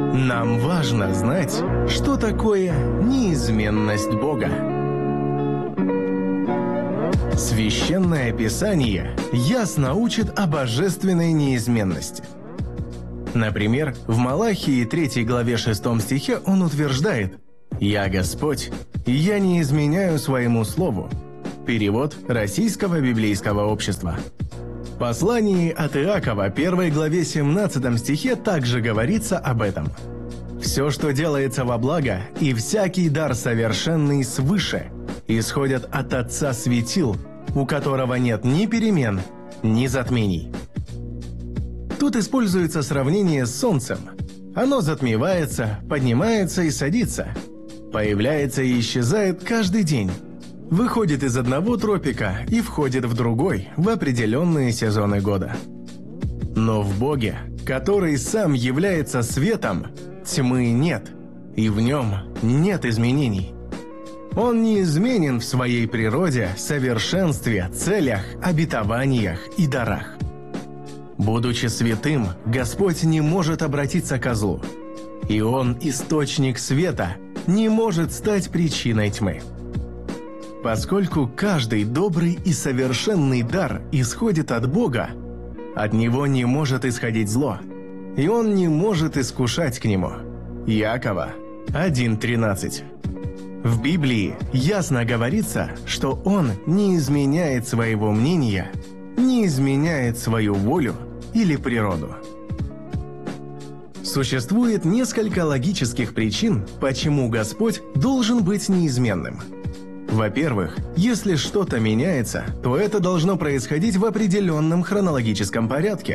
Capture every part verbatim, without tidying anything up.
Нам важно знать, что такое неизменность Бога. Священное Писание ясно учит о божественной неизменности. Например, в Малахии третьей главе шестом стихе он утверждает: «Я Господь, и я не изменяю своему слову». Перевод Российского библейского общества. В послании от Иакова первой главе семнадцатом стихе также говорится об этом. «Все, что делается во благо, и всякий дар совершенный свыше, исходят от Отца светил, у которого нет ни перемен, ни затмений». Тут используется сравнение с Солнцем. Оно затмевается, поднимается и садится, появляется и исчезает каждый день, выходит из одного тропика и входит в другой в определенные сезоны года. Но в Боге, который сам является светом, тьмы нет, и в нем нет изменений. Он неизменен в своей природе, совершенстве, целях, обетованиях и дарах. Будучи святым, Господь не может обратиться ко злу, и Он, источник света, не может стать причиной тьмы. Поскольку каждый добрый и совершенный дар исходит от Бога, от Него не может исходить зло, и Он не может искушать к Нему. Иакова один тринадцать. В Библии ясно говорится, что Он не изменяет своего мнения, не изменяет свою волю или природу. Существует несколько логических причин, почему Господь должен быть неизменным. Во-первых, если что-то меняется, то это должно происходить в определенном хронологическом порядке.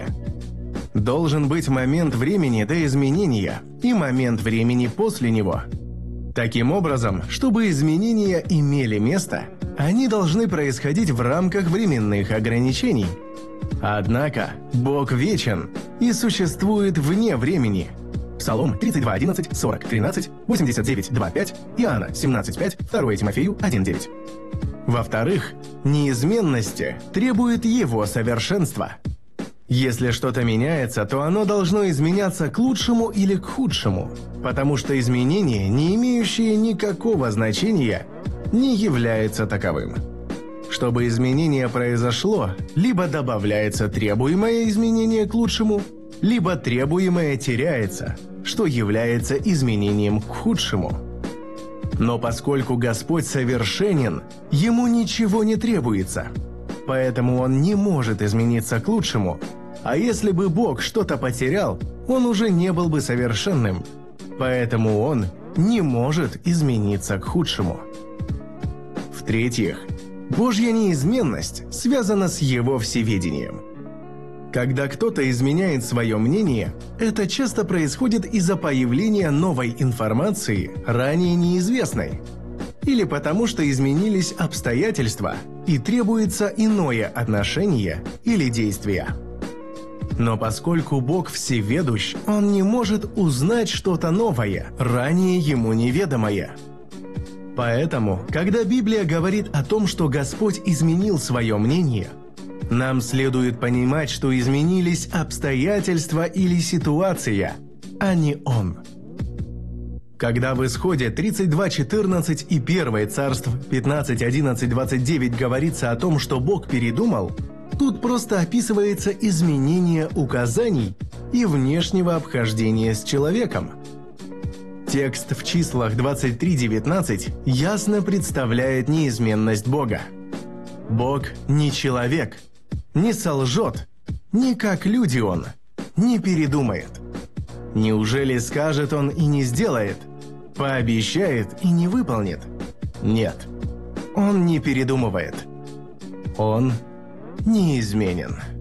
Должен быть момент времени до изменения и момент времени после него. Таким образом, чтобы изменения имели место, они должны происходить в рамках временных ограничений. Однако Бог вечен и существует вне времени. Псалом тридцать два одиннадцать, сорок тринадцать, восемьдесят девять два пять, Иоанна семнадцать пять, второе Тимофею один девять. Во-вторых, неизменности требует Его совершенства. Если что-то меняется, то оно должно изменяться к лучшему или к худшему, потому что изменение, не имеющее никакого значения, не является таковым. Чтобы изменение произошло, либо добавляется требуемое изменение к лучшему, либо требуемое теряется, что является изменением к худшему. Но поскольку Господь совершенен, Ему ничего не требуется, поэтому Он не может измениться к лучшему, а если бы Бог что-то потерял, Он уже не был бы совершенным, поэтому Он не может измениться к худшему. В-третьих, Божья неизменность связана с Его всеведением. Когда кто-то изменяет свое мнение, это часто происходит из-за появления новой информации, ранее неизвестной, или потому что изменились обстоятельства и требуется иное отношение или действие. Но поскольку Бог всеведущ, Он не может узнать что-то новое, ранее Ему неведомое. Поэтому, когда Библия говорит о том, что Господь изменил свое мнение, нам следует понимать, что изменились обстоятельства или ситуация, а не Он. Когда в Исходе тридцать два четырнадцать и первое Царств пятнадцать одиннадцать двадцать девять говорится о том, что Бог передумал, тут просто описывается изменение указаний и внешнего обхождения с человеком. Текст в числах двадцать три девятнадцать ясно представляет неизменность Бога. Бог не человек, не солжет, не как люди Он, не передумает. Неужели скажет Он и не сделает, пообещает и не выполнит? Нет, Он не передумывает. Он неизменен.